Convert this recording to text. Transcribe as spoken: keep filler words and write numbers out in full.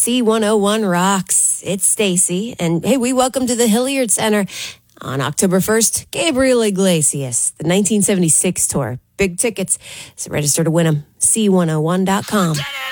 C one oh one rocks. It's Stacy. And hey, we welcome to the Hilliard Center on October first, Gabriel Iglesias, the nineteen seventy-six tour. Big tickets. So register to win them. C one oh one dot com.